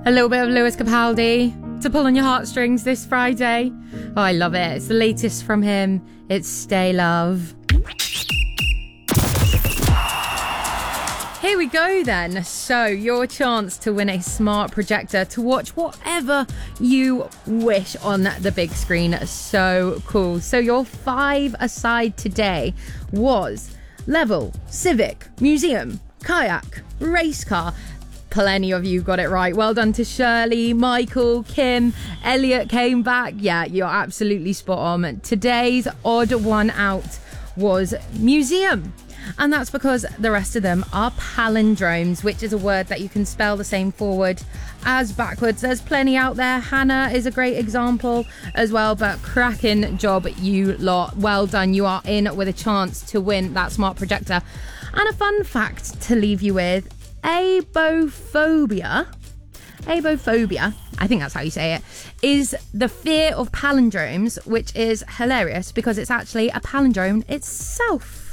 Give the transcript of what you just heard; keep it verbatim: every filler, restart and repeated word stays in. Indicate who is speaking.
Speaker 1: A little bit of Lewis Capaldi to pull on your heartstrings this Friday. Oh, I love it. It's the latest from him. It's Stay Love. Here we go then. So your chance to win a smart projector to watch whatever you wish on the big screen. So cool. So your five aside today was level, civic, museum, kayak, race car. Plenty of you got it right. Well done to Shirley, Michael, Kim, Elliot came back. Yeah, you're absolutely spot on. Today's odd one out was museum. And that's because the rest of them are palindromes, which is a word that you can spell the same forward as backwards. There's plenty out there. Hannah is a great example as well, but cracking job, you lot. Well done. You are in with a chance to win that smart projector. And a fun fact to leave you with, abophobia, abophobia, I think that's how you say it, is the fear of palindromes, which is hilarious because it's actually a palindrome itself.